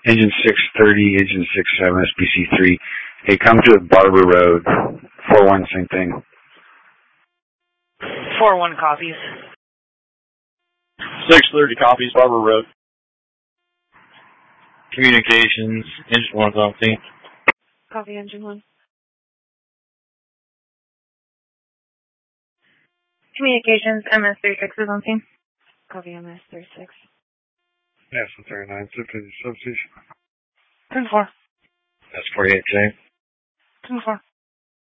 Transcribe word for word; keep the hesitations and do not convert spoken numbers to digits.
Engine six thirty, engine six seven, S B C three. Hey, come to Barber Road. four one, same thing. four one copies. six thirty copies, Barber Road. Communications, engine one's on scene. Copy, engine one. Communications, M S thirty-six is on scene. Copy, M S thirty-six. Yes, one thirty-nine, substation. ten four. That's forty-eight, Jay. ten four.